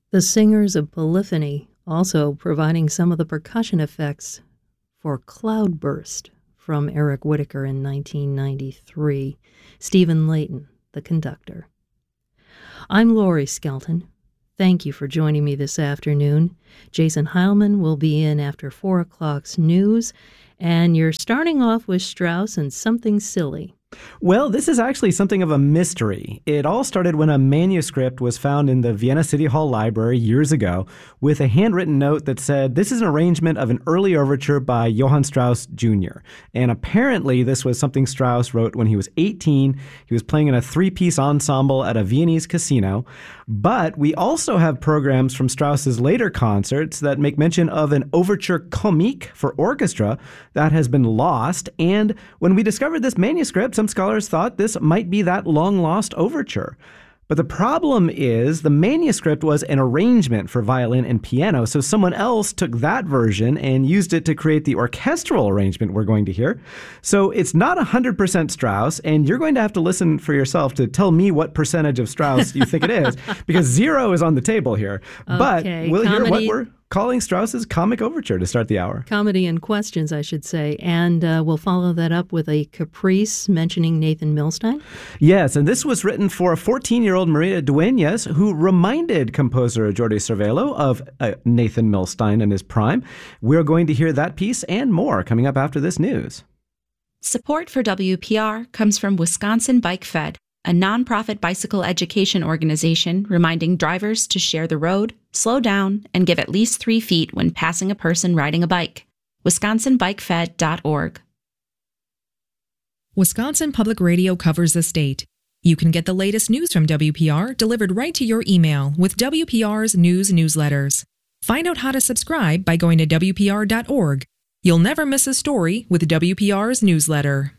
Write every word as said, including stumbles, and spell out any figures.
The Singers of Polyphony also providing some of the percussion effects for Cloudburst from Eric Whitacre in nineteen ninety-three. Stephen Layton, the conductor. I'm Laurie Skelton. Thank you for joining me this afternoon. Jason Heilman will be in after four o'clock's news, and you're starting off with Strauss and Something Silly. Well, this is actually something of a mystery. It all started when a manuscript was found in the Vienna City Hall Library years ago with a handwritten note that said, this is an arrangement of an early overture by Johann Strauss Junior And apparently this was something Strauss wrote when he was eighteen. He was playing in a three-piece ensemble at a Viennese casino. But we also have programs from Strauss's later concerts that make mention of an overture comique for orchestra that has been lost. And when we discovered this manuscript, some scholars thought this might be that long-lost overture. But the problem is the manuscript was an arrangement for violin and piano, so someone else took that version and used it to create the orchestral arrangement we're going to hear. So it's not one hundred percent Strauss, and you're going to have to listen for yourself to tell me what percentage of Strauss you think it is, because zero is on the table here. Okay, but we'll comedy. hear what we're calling Strauss's comic overture to start the hour. Comedy and questions, I should say. And uh, we'll follow that up with a caprice mentioning Nathan Milstein. Yes, and this was written for a fourteen-year-old Maria Dueñas who reminded composer Jordi Cervello of uh, Nathan Milstein in his prime. We're going to hear that piece and more coming up after this news. Support for W P R comes from Wisconsin Bike Fed, a nonprofit bicycle education organization reminding drivers to share the road, slow down, and give at least three feet when passing a person riding a bike. wisconsin bike fed dot org. Wisconsin Public Radio covers the state. You can get the latest news from W P R delivered right to your email with W P R's news newsletters. Find out how to subscribe by going to W P R dot org. You'll never miss a story with W P R's newsletter.